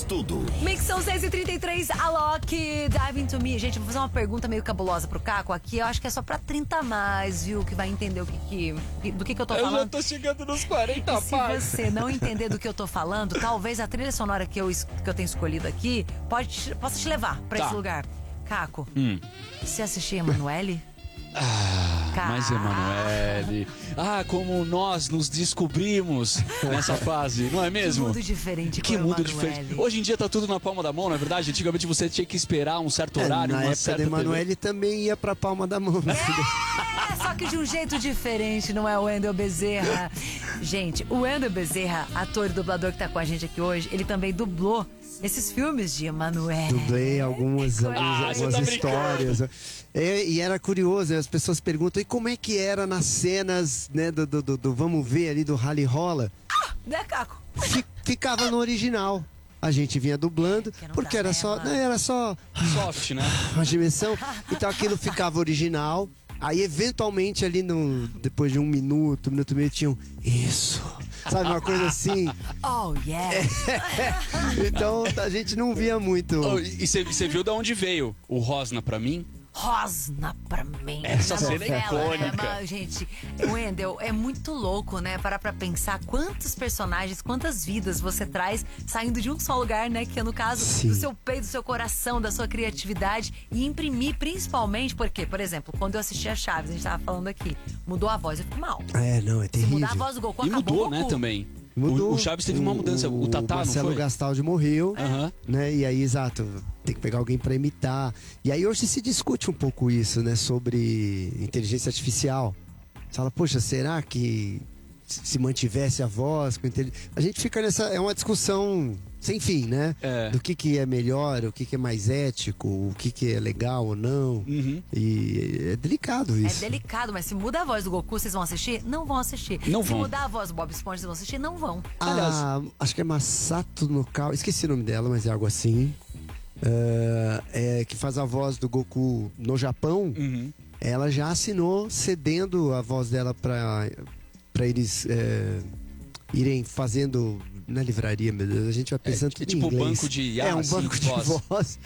tudo. Mixão 6h33, Alok, Dive Into Me. Gente, vou fazer uma pergunta meio cabulosa pro Caco aqui. Eu acho que é só pra 30 a mais, viu? Que vai entender do que eu tô falando. Eu já tô chegando nos 40, e se você não entender do que eu tô falando, talvez a trilha sonora que eu tenho escolhido aqui possa te levar pra esse lugar. Caco, você assistiu Emanuele? Mas Emanuele, como nós nos descobrimos nessa fase, não é mesmo? Que mundo diferente. Que mundo diferente. Hoje em dia tá tudo na palma da mão, não é verdade? Antigamente você tinha que esperar um certo horário, na uma época certa da Emanuele também ia pra palma da mão. Só que de um jeito diferente, não é o Wendel Bezerra. Gente, o Wendel Bezerra, ator e dublador que tá com a gente aqui hoje, ele também dublou esses filmes de Emanuele. Dublei algumas histórias. E era curioso, as pessoas perguntam, e como é que era nas cenas, né, do vamos ver ali, do rally rola? Né, Caco? Ficava no original. A gente vinha dublando, porque era só soft, né? Uma dimensão. Então aquilo ficava original. Aí eventualmente ali depois de um minuto e meio tinham isso. Sabe, uma coisa assim. Oh, yeah. Então a gente não via muito. E você viu de onde veio o Rosna pra mim? Rosna pra mim. Essa cena é icônica. Mas, gente, Wendel, é muito louco, né? Parar pra pensar quantos personagens, quantas vidas você traz saindo de um só lugar, né? Que é no caso do seu peito, do seu coração, da sua criatividade. E imprimir principalmente, porque, por exemplo, quando eu assisti a Chaves, a gente tava falando aqui, mudou a voz, eu fico mal. Não, é terrível. Se mudar a voz do Goku, e acabou mudou, o Goku. né, também. Mudou. O Chaves teve uma mudança. O Tatá, Marcelo não foi? Gastaldi morreu, né? E aí, exato, tem que pegar alguém pra imitar. E aí hoje se discute um pouco isso, né? Sobre inteligência artificial. Você fala, poxa, será que se mantivesse a voz com inteligência... A gente fica nessa... É uma discussão sem fim, né? Do que é melhor, o que é mais ético, o que é legal ou não. E é delicado isso. É delicado, mas se muda a voz do Goku, vocês vão assistir? Não vão assistir. Não se vão. mudar a voz do Bob Esponja, vocês vão assistir? Não vão. Acho que é Masato Nokao, esqueci o nome dela, mas é algo assim. Que faz a voz do Goku no Japão. Ela já assinou cedendo a voz dela pra eles irem fazendo na livraria, meu Deus, a gente vai pensando tudo tipo em inglês. Um banco de IA, um banco de voz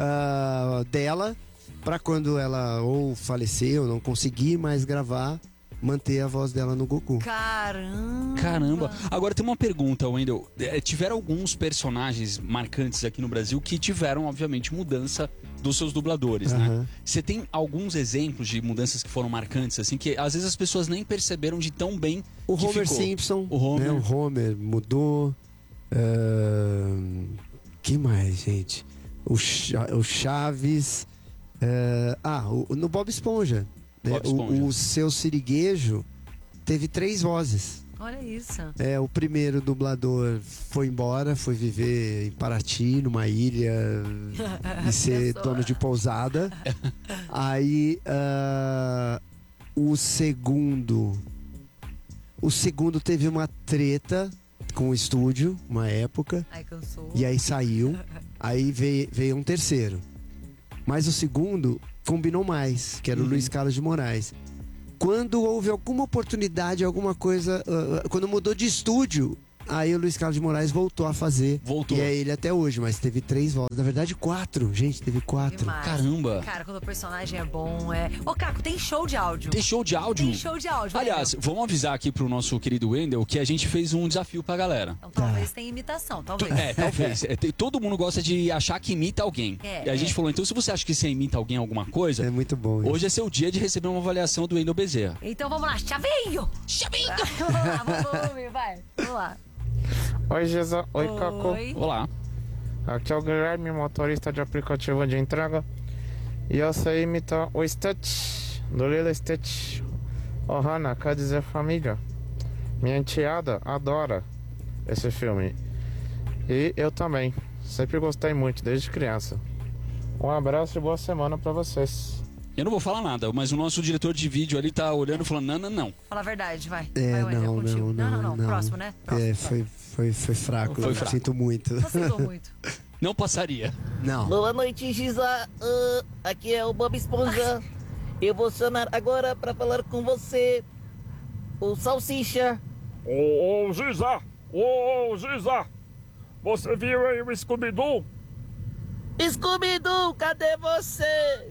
dela, pra quando ela ou falecer ou não conseguir mais gravar, manter a voz dela no Goku. Caramba! Agora tem uma pergunta, Wendel. Tiveram alguns personagens marcantes aqui no Brasil que tiveram, obviamente, mudança dos seus dubladores, né? Você tem alguns exemplos de mudanças que foram marcantes, assim, que às vezes as pessoas nem perceberam de tão bem o que Homer ficou. Simpson, o Homer. Né? O Homer mudou. Que mais, gente? O Chaves. No Bob Esponja. Né? O seu Siriguejo teve 3 vozes. Olha isso. O primeiro dublador foi embora, foi viver em Paraty, numa ilha, e ser dono de pousada. Aí o segundo teve uma treta com o estúdio, uma época. Ai, cansou. E aí saiu. Aí veio um terceiro. Mas o segundo combinou mais, que era o Luiz Carlos de Moraes. Quando houve alguma oportunidade, alguma coisa, quando mudou de estúdio, aí o Luiz Carlos de Moraes voltou a fazer. Voltou. E é ele até hoje, mas teve 3 vozes. Na verdade, 4. Gente, teve 4. Demais. Caramba. Cara, quando o personagem é bom, Ô, Caco, tem show de áudio. Tem show de áudio? Tem show de áudio. Aliás, vamos avisar aqui pro nosso querido Wendel que a gente fez um desafio pra galera. Então talvez tenha imitação, talvez. Talvez. Todo mundo gosta de achar que imita alguém. E a gente falou, então se você acha que você imita alguém alguma coisa... É muito bom isso. Hoje é seu dia de receber uma avaliação do Wendel Bezerra. Então vamos lá, Chavinho! Vamos lá, vamos ouvir, vai. Vamos lá. Oi, Gesa. Oi, Caco. Olá. Aqui é o Guilherme, motorista de aplicativo de entrega. E eu sei imitar o Stitch, do Lilo Stitch. Ohana, quer dizer família. Minha enteada adora esse filme. E eu também. Sempre gostei muito, desde criança. Um abraço e boa semana pra vocês. Eu não vou falar nada, mas o nosso diretor de vídeo ali tá olhando e falando, não. Fala a verdade, vai. Não. Próximo, né? Próximo, foi fraco. Foi fraco. Sinto muito. Sinto muito. Não passaria. Não. Boa noite, Giza. Aqui é o Bob Esponja. Eu vou chamar agora pra falar com você. O Salsicha. Ô, Giza! Ô, Giza! você viu aí o Scooby-Doo? Scooby-Doo, cadê você?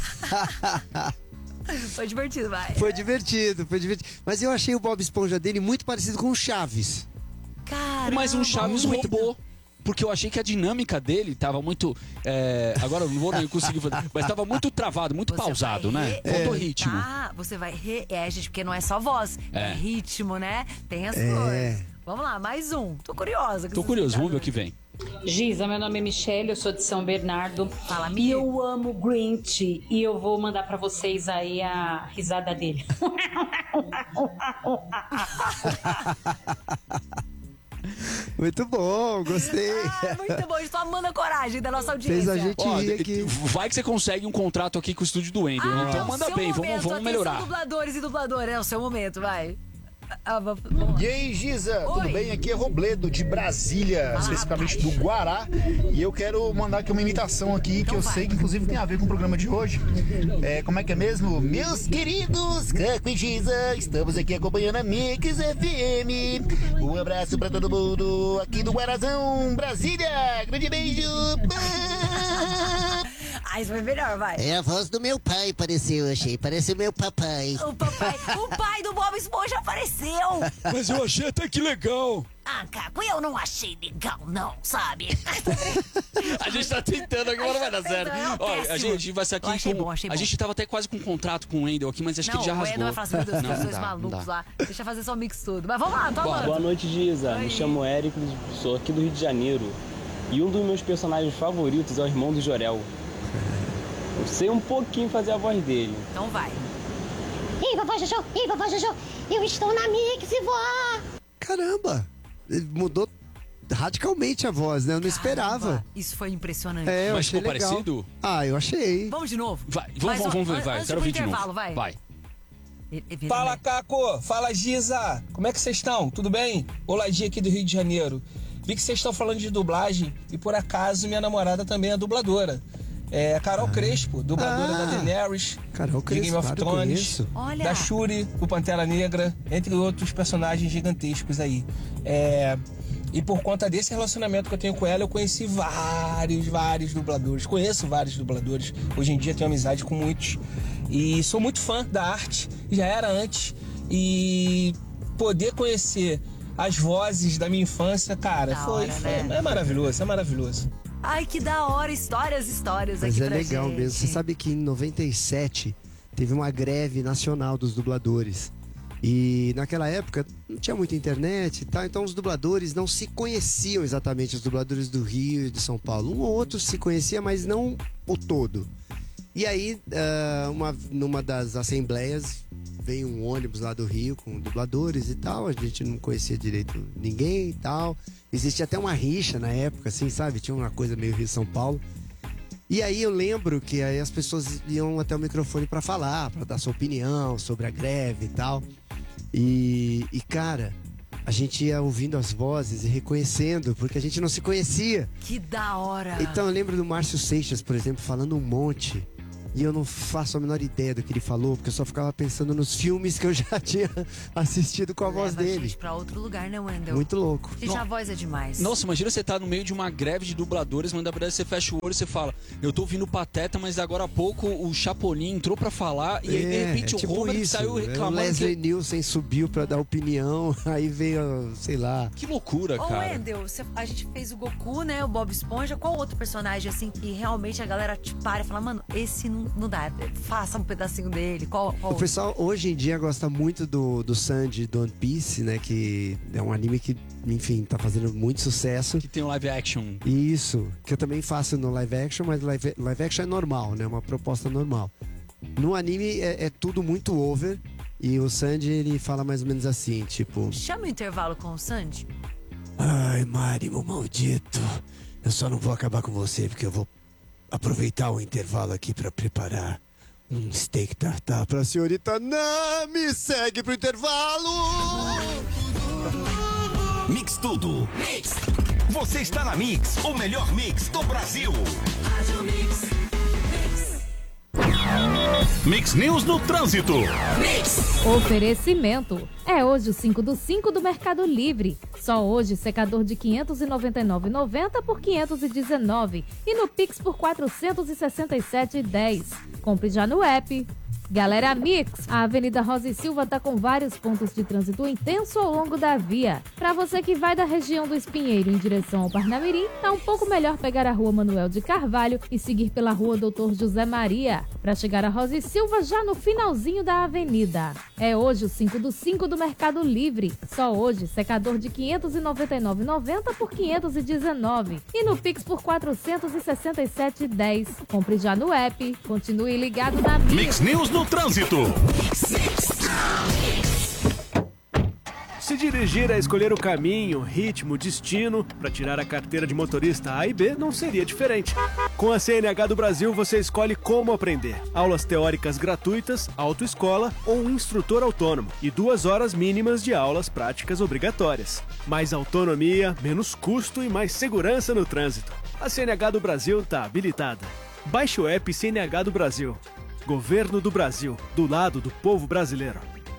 Foi divertido, vai. Foi divertido. Mas eu achei o Bob Esponja dele muito parecido com o Chaves. Caramba. Mas um Chaves roubou. Porque eu achei que a dinâmica dele tava muito... agora eu não vou nem conseguir fazer. Mas tava muito travado, muito pausado, né? Faltou ritmo. Você vai... gente, porque não é só voz. É ritmo, né? Tem as cores. Vamos lá, mais um. Tô curiosa. Tô curioso, vamos ver o que vem. Giza, meu nome é Michelle, eu sou de São Bernardo. Fala, e eu amo Grinch. E eu vou mandar pra vocês aí a risada dele. Muito bom, gostei. Muito bom, estou amando a coragem da nossa audiência. Fez a gente rir aqui. Vai que você consegue um contrato aqui com o estúdio do Wendel. Então manda bem, vamos melhorar. Dubladores e dubladoras, é o seu momento, vai. E aí, Giza, tudo bem? Aqui é Robledo, de Brasília, especificamente do Guará. E eu quero mandar aqui uma imitação aqui, que eu sei que inclusive tem a ver com o programa de hoje. Como é que é mesmo? Meus queridos, Caco e Giza, estamos aqui acompanhando a Mix FM. Um abraço pra todo mundo aqui do Guarazão, Brasília. Grande beijo. Isso foi melhor, vai. É a voz do meu pai, pareceu, achei. Parece o meu papai. O pai do Bob Esponja apareceu. Mas eu achei até que legal. Caco, eu não achei legal, não, sabe? A gente tá tentando, agora não vai dar certo. Olha, a gente vai ser aqui a gente tava até quase com um contrato com o Wendel aqui, mas acho que ele já rasgou. O Wendel vai falar assim, meu Deus, os dois malucos lá. Deixa eu fazer só o mix tudo. Mas vamos lá, toma. Boa noite, Giza. Me chamo Érico, sou aqui do Rio de Janeiro. E um dos meus personagens favoritos é o irmão do Jorel. Eu sei um pouquinho fazer a voz dele. Então vai. Ei, vovó Jojo, eu estou na Mix, vó. Caramba, mudou radicalmente a voz, né? Eu não esperava. Isso foi impressionante. Eu Mas achei ficou legal. parecido? Eu achei. Vamos de novo? Vai, vamos ver, vai. Quero ouvir de novo. Vai. Fala, Caco. Fala, Giza. Como é que vocês estão? Tudo bem? Oladinha aqui do Rio de Janeiro. Vi que vocês estão falando de dublagem e, por acaso, minha namorada também é dubladora. É Carol Crespo, dubladora da Daenerys, Carol Crespo, de Game of Thrones, da Shuri, do Pantera Negra, entre outros personagens gigantescos aí. E por conta desse relacionamento que eu tenho com ela, eu conheci vários dubladores. Conheço vários dubladores. Hoje em dia tenho amizade com muitos. E sou muito fã da arte, já era antes. E poder conhecer as vozes da minha infância, cara, é maravilhoso, é maravilhoso. Ai, que da hora, histórias Mas aqui é pra legal gente. mesmo. Você sabe que em 97 teve uma greve nacional dos dubladores. E naquela época não tinha muita internet e tal, então os dubladores não se conheciam exatamente, os dubladores do Rio e de São Paulo. Um ou outro se conhecia, mas não o todo. E aí, numa das assembleias, veio um ônibus lá do Rio com dubladores e tal. A gente não conhecia direito ninguém e tal. Existia até uma rixa na época, assim, sabe? Tinha uma coisa meio Rio-São Paulo. E aí eu lembro que aí as pessoas iam até o microfone pra falar, pra dar sua opinião sobre a greve e tal. E cara, a gente ia ouvindo as vozes e reconhecendo, porque a gente não se conhecia. Que da hora! Então eu lembro do Márcio Seixas, por exemplo, falando um monte. E eu não faço a menor ideia do que ele falou, porque eu só ficava pensando nos filmes que eu já tinha assistido com a voz dele. A gente pra outro lugar, né, Wendel? Muito louco. Gente, a voz é demais. Nossa, imagina você tá no meio de uma greve de dubladores, mas na verdade você fecha o olho e você fala, eu tô ouvindo o Pateta, mas agora há pouco o Chapolin entrou pra falar e aí de repente tipo o Homer isso, saiu reclamando. O Leslie Nielsen subiu pra dar opinião, aí veio, sei lá. Que loucura, Ô, cara. Wendel, a gente fez o Goku, né, o Bob Esponja. Qual outro personagem, assim, que realmente a galera te para e fala, mano, esse não dá, faça um pedacinho dele. Qual o pessoal hoje em dia gosta muito do Sanji do One Piece, né? Que é um anime que, enfim, tá fazendo muito sucesso. Que tem um live action. Isso, que eu também faço no live action, mas live action é normal, né? Uma proposta normal. No anime é tudo muito over. E o Sanji, ele fala mais ou menos assim, tipo... Chama o intervalo com o Sanji. Ai, Marimo maldito. Eu só não vou acabar com você, porque eu vou aproveitar o intervalo aqui pra preparar um steak tartar pra senhorita Nami. Segue pro intervalo. Mix tudo. Mix. Você está na Mix, o melhor mix do Brasil. Rádio Mix. Mix News no trânsito. Oferecimento. É hoje o 5 do 5 do Mercado Livre. Só hoje, secador de R$ 599,90 por R$ 519. E no Pix por R$ 467,10. Compre já no app. Galera Mix, a Avenida Rosa e Silva está com vários pontos de trânsito intenso ao longo da via. Para você que vai da região do Espinheiro em direção ao Parnamirim, tá um pouco melhor pegar a Rua Manuel de Carvalho e seguir pela Rua Doutor José Maria, para chegar a Rosa e Silva já no finalzinho da avenida. É hoje o 5 do 5 do Mercado Livre. Só hoje, secador de R$ 599,90 por R$ 519. E no Pix por R$ 467,10. Compre já no app. Continue ligado na Mix News no trânsito. Se dirigir é escolher o caminho, ritmo, destino para tirar a carteira de motorista A e B não seria diferente. Com a CNH do Brasil você escolhe como aprender. Aulas teóricas gratuitas, autoescola ou um instrutor autônomo e 2 horas mínimas de aulas práticas obrigatórias. Mais autonomia, menos custo e mais segurança no trânsito. A CNH do Brasil está habilitada. Baixe o app CNH do Brasil. Governo do Brasil, do lado do povo brasileiro.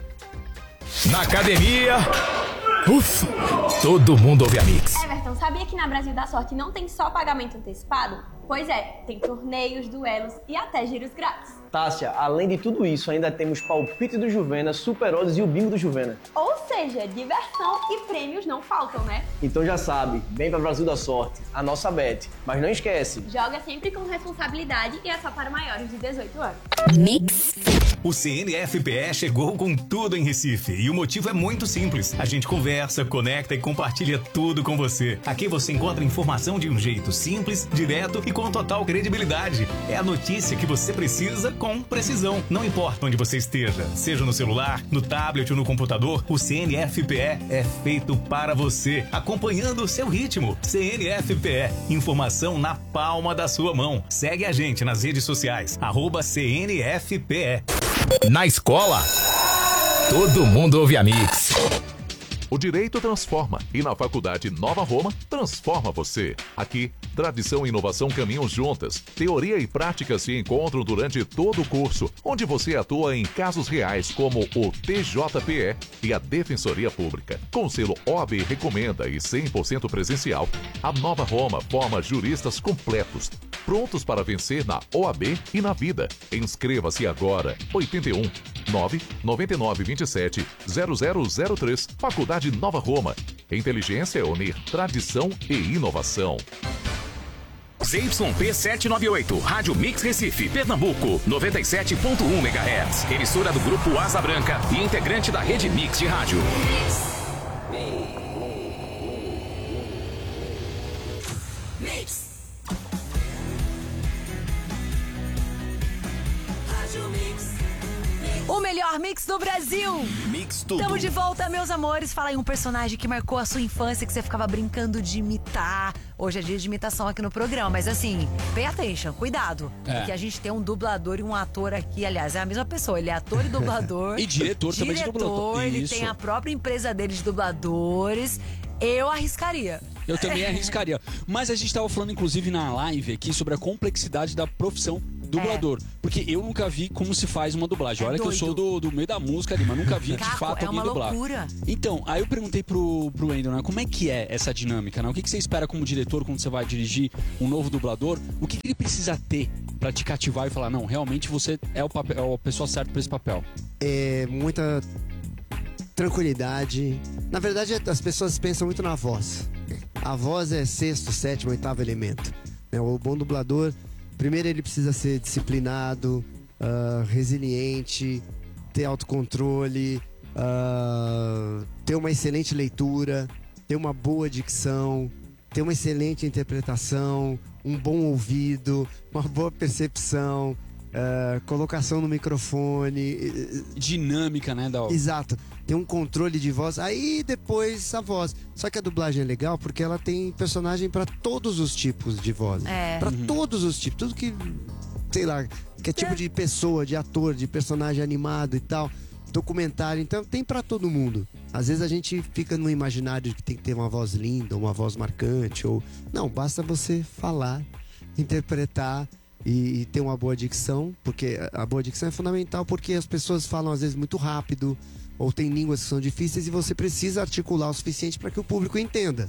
Na academia, ufa, todo mundo ouve a Mix. Everton, sabia que na Brasil da Sorte não tem só pagamento antecipado? Pois é, tem torneios, duelos e até giros grátis. Tássia, além de tudo isso, ainda temos palpite do Juvena, Super Odds e o bingo do Juvena. Ou seja, diversão e prêmios não faltam, né? Então já sabe, vem pra Brasil da Sorte, a nossa bet. Mas não esquece, joga sempre com responsabilidade e é só para maiores de 18 anos. Mix. O CNFPE chegou com tudo em Recife e o motivo é muito simples. A gente conversa, conecta e compartilha tudo com você. Aqui você encontra informação de um jeito simples, direto e com total credibilidade. É a notícia que você precisa com precisão. Não importa onde você esteja, seja no celular, no tablet ou no computador, o CNFPE é feito para você, acompanhando o seu ritmo. CNFPE, informação na palma da sua mão. Segue a gente nas redes sociais, @CNFPE. Na escola, todo mundo ouve a Mix. O direito transforma e na Faculdade Nova Roma transforma você. Aqui, tradição e inovação caminham juntas. Teoria e prática se encontram durante todo o curso, onde você atua em casos reais como o TJPE e a Defensoria Pública. Com selo OAB recomenda e 100% presencial, a Nova Roma forma juristas completos, prontos para vencer na OAB e na vida. Inscreva-se agora. 81 999 27 0003. Faculdade Nova Roma. Inteligência é unir tradição e inovação. ZYP 798, Rádio Mix Recife, Pernambuco, 97.1 MHz. Emissora do Grupo Asa Branca e integrante da Rede Mix de Rádio. Mix. O melhor mix do Brasil. Mix tudo. Estamos de volta, meus amores. Fala aí um personagem que marcou a sua infância, que você ficava brincando de imitar. Hoje é dia de imitação aqui no programa, mas assim, pay attention, cuidado. Porque a gente tem um dublador e um ator aqui, aliás, é a mesma pessoa. Ele é ator e dublador. E diretor também de dublador. Ele Isso. tem a própria empresa dele de dubladores. Eu arriscaria. Eu também arriscaria. Mas a gente estava falando, inclusive, na live aqui sobre a complexidade da profissão dublador. Porque eu nunca vi como se faz uma dublagem. Olha doido. Que eu sou do meio da música ali, mas nunca vi de fato alguém dublar. Loucura. Então, aí eu perguntei pro Wendel, né, como é que é essa dinâmica, né? O que você espera como diretor quando você vai dirigir um novo dublador? O que ele precisa ter pra te cativar e falar, não, realmente você é a pessoa certa pra esse papel? É muita tranquilidade. Na verdade, as pessoas pensam muito na voz. A voz é 6º, 7º, 8º elemento. O bom dublador, primeiro ele precisa ser disciplinado, resiliente, ter autocontrole, ter uma excelente leitura, ter uma boa dicção, ter uma excelente interpretação, um bom ouvido, uma boa percepção, colocação no microfone, dinâmica, né, Exato. Tem um controle de voz, aí depois a voz. Só que a dublagem é legal porque ela tem personagem para todos os tipos de voz. Para todos os tipos, tudo que, sei lá, que é tipo de pessoa, de ator, de personagem animado e tal, documentário, então tem para todo mundo. Às vezes a gente fica no imaginário de que tem que ter uma voz linda, uma voz marcante, ou não, basta você falar, interpretar e ter uma boa dicção, porque a boa dicção é fundamental, porque as pessoas falam às vezes muito rápido, ou tem línguas que são difíceis e você precisa articular o suficiente para que o público entenda.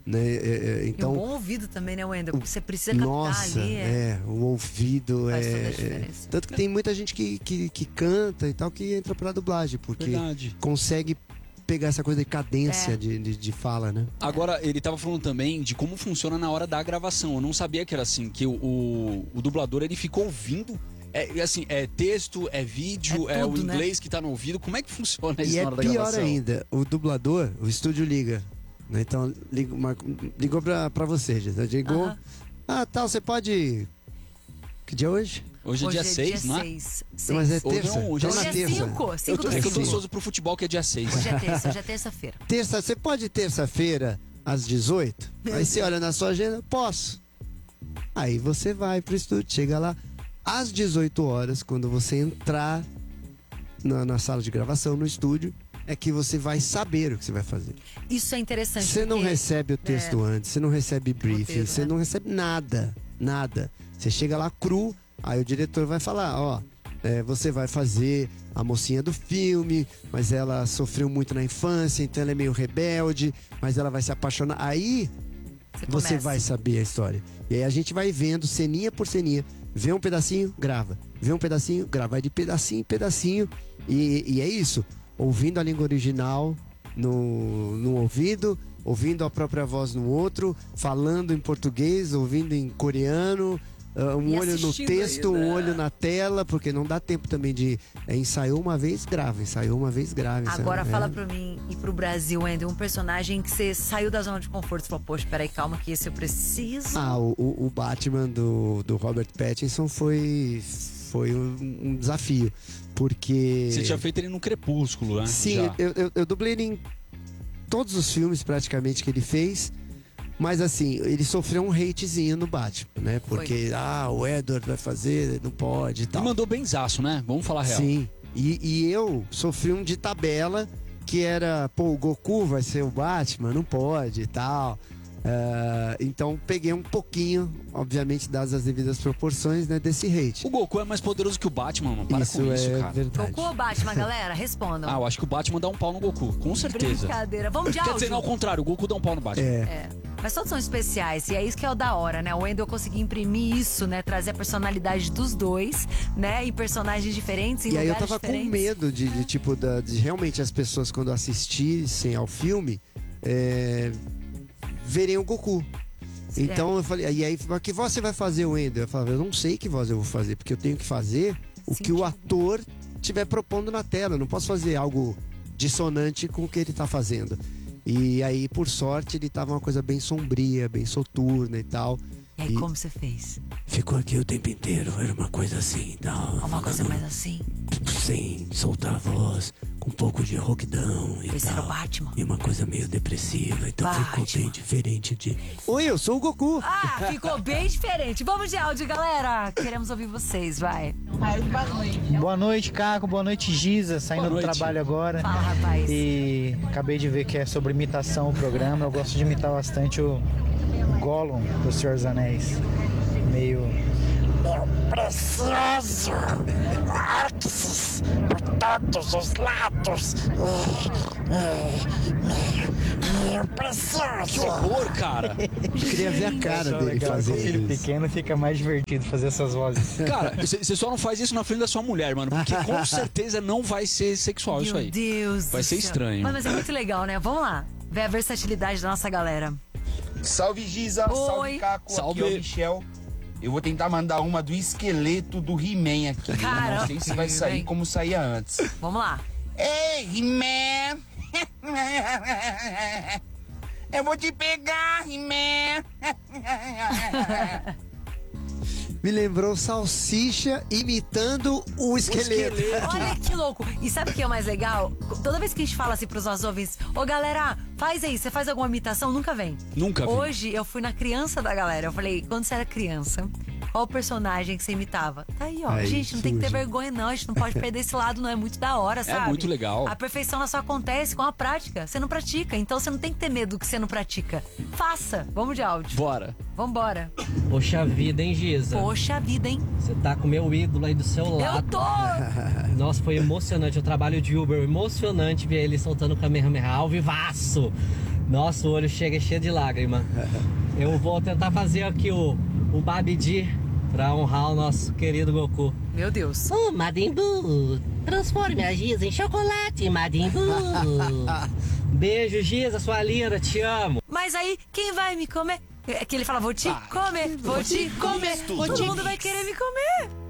Né? Então, e um bom ouvido também, né, Wendel? Você precisa captar ali. O ouvido faz toda a diferença. Tanto que tem muita gente que canta e tal, que entra pra dublagem, porque consegue pegar essa coisa de cadência de fala, né? Agora, ele tava falando também de como funciona na hora da gravação. Eu não sabia que era assim, que o dublador, ele ficou ouvindo. É texto, é vídeo, é tudo, o inglês, né, que tá no ouvido. Como é que funciona isso na hora da gravação? E é pior ainda, o dublador, o estúdio liga. Então, ligou pra você, já ligou. Tal, você pode... Que dia é hoje? Hoje é dia 6, não é? 6. Mas é terça? Hoje é 5. Eu tô ansioso pro futebol, que é dia 6. Hoje é terça-feira. Você pode terça-feira, às 18? Aí você olha na sua agenda, posso. Aí você vai pro estúdio, chega lá. Às 18 horas, quando você entrar na sala de gravação, no estúdio, é que você vai saber o que você vai fazer. Isso é interessante. Você não recebe o texto antes, você não recebe briefing, roteiro, você não recebe nada. Você chega lá cru, aí o diretor vai falar, você vai fazer a mocinha do filme, mas ela sofreu muito na infância, então ela é meio rebelde, mas ela vai se apaixonar. Aí você vai saber a história. E aí a gente vai vendo ceninha por ceninha. Vê um pedacinho, grava. Vê um pedacinho, grava. Vai de pedacinho em pedacinho. E é isso. Ouvindo a língua original no ouvido, ouvindo a própria voz no outro, falando em português, ouvindo em coreano, um olho no texto, um olho na tela, porque não dá tempo também de ensaiou uma vez, grava, ensaiou uma vez, grava. Agora fala pra mim e pro Brasil, Wendel, um personagem que você saiu da zona de conforto e falou, poxa, peraí, calma que esse eu preciso. O Batman do Robert Pattinson foi um desafio, porque... Você tinha feito ele no Crepúsculo, né? Sim, eu dublei ele em todos os filmes praticamente que ele fez, mas assim, ele sofreu um hatezinho no Batman, né? Porque, o Edward vai fazer, não pode e tal. E mandou benzaço, né? Vamos falar a real. Sim, e eu sofri um de tabela, que era, o Goku vai ser o Batman, não pode e tal. Então peguei um pouquinho, obviamente, dadas as devidas proporções, né, desse hate. O Goku é mais poderoso que o Batman, mano. Para com isso, cara. Verdade. Goku ou Batman, galera? Respondam. Eu acho que o Batman dá um pau no Goku, com certeza. Brincadeira. Vamos de áudio. Quer dizer, ao contrário, o Goku dá um pau no Batman. Mas todos são especiais, e é isso que é o da hora, né? O Wendel conseguir imprimir isso, né? Trazer a personalidade dos dois, né? Em personagens diferentes, em lugares diferentes. E aí eu tava com medo de realmente as pessoas, quando assistissem ao filme, verem o Goku. Então eu falei, e aí, que voz você vai fazer, Wendel? Eu falava, eu não sei que voz eu vou fazer, porque eu tenho que fazer o que o ator estiver propondo na tela. Eu não posso fazer algo dissonante com o que ele tá fazendo. E aí, por sorte, ele tava uma coisa bem sombria, bem soturna e tal. E aí, como você fez? Ficou aqui o tempo inteiro, era uma coisa assim, tal. Uma coisa mais assim? Sem soltar a voz, com um pouco de roquidão e esse tal. Era o Batman? E uma coisa meio depressiva, então ficou bem diferente de... Oi, eu sou o Goku! Ficou bem diferente. Vamos de áudio, galera! Queremos ouvir vocês, vai. Boa noite, Caco. Boa noite, Giza. Saindo do trabalho agora. Fala, rapaz. E acabei de ver que é sobre imitação o programa. Eu gosto de imitar bastante o Gollum do Senhor dos Anéis. Meio... Meu precioso! Arxes por todos os lados! Meu precioso! Que horror, cara! Eu queria ver a cara dele fazer isso. Filho pequeno fica mais divertido fazer essas vozes. Cara, você só não faz isso na frente da sua mulher, mano, porque com certeza não vai ser sexual isso aí. Meu Deus vai ser estranho. Mas é muito legal, né? Vamos lá. Ver a versatilidade da nossa galera. Salve, Giza! Oi. Salve, Caco! Salve. Aqui é o Michel. Eu vou tentar mandar uma do esqueleto do He-Man aqui. Caramba. Eu não sei se vai sair como saía antes. Vamos lá. Ei, He-Man! Eu vou te pegar, He-Man! Me lembrou Salsicha imitando o esqueleto. Olha que louco. E sabe o que é o mais legal? Toda vez que a gente fala assim pros nossos ouvintes, galera, faz aí, você faz alguma imitação? Nunca vem. Nunca vem. Hoje eu fui na criança da galera. Eu falei, quando você era criança, Qual personagem que você imitava? Tá aí, ó. Aí, gente, não tem que ter surge. vergonha, não. A gente não pode perder esse lado, não. É muito da hora, sabe? muito legal. A perfeição só acontece com a prática. Você não pratica, então você não tem que ter medo do que você não pratica. Faça. Vamos de áudio. Bora. Vambora. Poxa vida, hein, Giza? Poxa vida, hein? Você tá com o meu ídolo aí do seu lado. Eu tô! Nossa, foi emocionante. Eu trabalho de Uber, emocionante ver ele soltando o Kamehameha ao vivaço. Nossa, o olho chega cheio de lágrima. Eu vou tentar fazer aqui o Babidi pra honrar o nosso querido Goku. Meu Deus. Ô, Majin Buu, transforme a Giza em chocolate, Majin Buu. Beijo, Giza, sua linda, te amo. Mas aí, quem vai me comer? É que ele fala, vou te comer, vou te comer. Todo mundo vai querer me comer.